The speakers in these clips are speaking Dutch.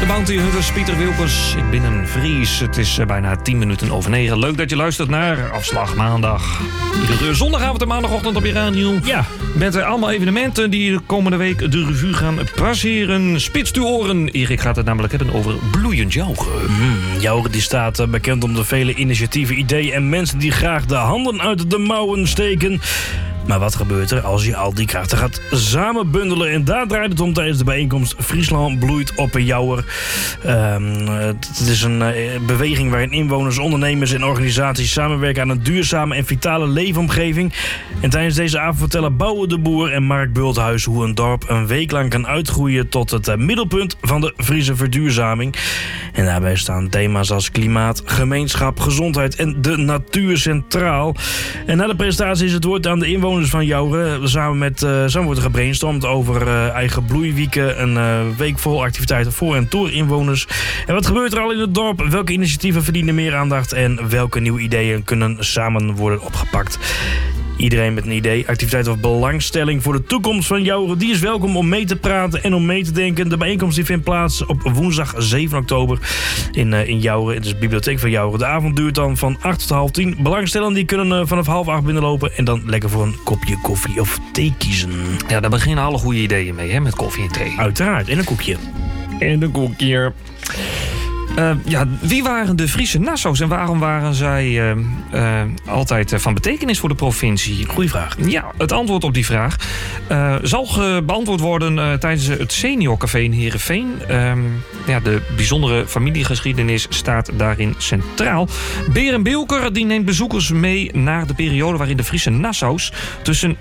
Bounty Hunters, Pieter Wilkers. Ik ben een Fries. Het is bijna 9:10. Leuk dat je luistert naar Afslag Maandag. Iedere zondagavond en maandagochtend op je radio. Ja. Met allemaal evenementen die de komende week de revue gaan passeren. Spits uw oren. Erik gaat het namelijk hebben over bloeiend Jouren. Jouren die staat bekend om de vele initiatieven, ideeën en mensen die graag de handen uit de mouwen steken. Maar wat gebeurt er als je al die krachten gaat samenbundelen? En daar draait het om tijdens de bijeenkomst Friesland bloeit op een Jouwer. Het is een beweging waarin inwoners, ondernemers en organisaties samenwerken aan een duurzame en vitale leefomgeving. En tijdens deze avond vertellen Bouwe de Boer en Mark Bulthuis hoe een dorp een week lang kan uitgroeien tot het middelpunt van de Friese verduurzaming. En daarbij staan thema's als klimaat, gemeenschap, gezondheid en de natuur centraal. En na de presentatie is het woord aan de inwoners van Jouren. Samen wordt er gebrainstormd over eigen bloeiwieken. Een week vol activiteiten voor en door inwoners. En wat gebeurt er al in het dorp? Welke initiatieven verdienen meer aandacht? En welke nieuwe ideeën kunnen samen worden opgepakt? Iedereen met een idee, activiteit of belangstelling voor de toekomst van Jouren, die is welkom om mee te praten en om mee te denken. De bijeenkomst die vindt plaats op woensdag 7 oktober in Jouren. Het is de bibliotheek van Jouren. De avond duurt dan van 8 tot 9:30. Belangstellenden die kunnen vanaf 7:30 binnenlopen en dan lekker voor een kopje koffie of thee kiezen. Ja, daar beginnen alle goede ideeën mee, hè, met koffie en thee. Uiteraard, en een koekje. En een koekje. Wie waren de Friese Nassaus en waarom waren zij altijd van betekenis voor de provincie? Goeie vraag. Ja, het antwoord op die vraag zal beantwoord worden tijdens het Seniorcafé in Heerenveen. De bijzondere familiegeschiedenis staat daarin centraal. Berend Bilker die neemt bezoekers mee naar de periode waarin de Friese Nassaus tussen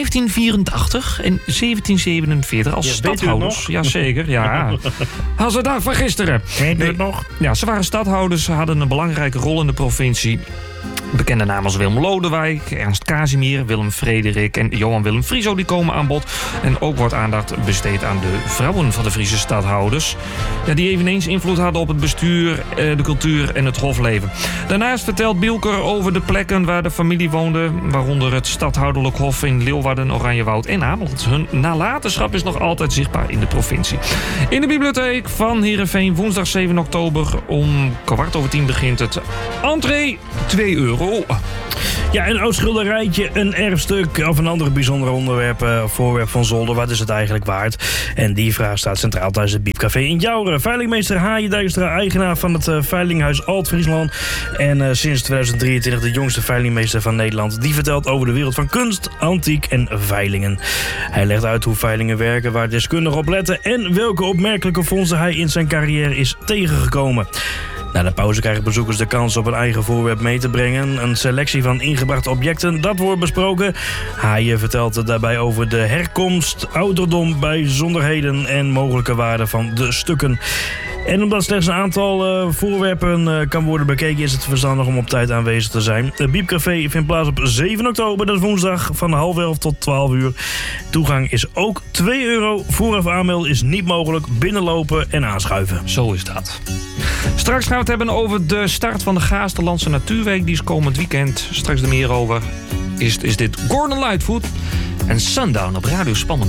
1584 en 1747 als stadhouders. Jazeker, ja. Als de dag van gisteren. Weet je het nog? Ja, ze waren stadhouders, ze hadden een belangrijke rol in de provincie. Bekende namen als Willem Lodewijk, Ernst Casimir, Willem Frederik en Johan Willem Frieso die komen aan bod. En ook wordt aandacht besteed aan de vrouwen van de Friese stadhouders. Ja, die eveneens invloed hadden op het bestuur, de cultuur en het hofleven. Daarnaast vertelt Bilker over de plekken waar de familie woonde, waaronder het stadhouderlijk hof in Leeuwarden, Oranjewoud en Ameland. Hun nalatenschap is nog altijd zichtbaar in de provincie. In de bibliotheek van Heerenveen, woensdag 7 oktober om 9:15 begint het. Entree €2. Ja, een oud schilderijtje, een erfstuk of een ander bijzonder voorwerp van zolder. Wat is het eigenlijk waard? En die vraag staat centraal tijdens het Biepcafé in Jouren. Veilingmeester Haaije Dijkstra, eigenaar van het Veilinghuis Alt-Friesland. En sinds 2023 de jongste veilingmeester van Nederland. Die vertelt over de wereld van kunst, antiek en veilingen. Hij legt uit hoe veilingen werken, waar deskundigen op letten en welke opmerkelijke vondsten hij in zijn carrière is tegengekomen. Na de pauze krijgen bezoekers de kans op een eigen voorwerp mee te brengen. Een selectie van ingebrachte objecten, dat wordt besproken. Haaije vertelt daarbij over de herkomst, ouderdom, bijzonderheden en mogelijke waarde van de stukken. En omdat slechts een aantal voorwerpen kan worden bekeken, is het verstandig om op tijd aanwezig te zijn. Het Biepcafé vindt plaats op 7 oktober, dat is woensdag, van 10:30 tot 12:00. Toegang is ook €2. Vooraf aanmelden is niet mogelijk. Binnenlopen en aanschuiven. Zo is dat. Straks gaan we het hebben over de start van de Gaasterlandse Natuurweek. Die is komend weekend. Straks er meer over. Is dit Gordon Lightfoot en Sundown op Radio Spannend.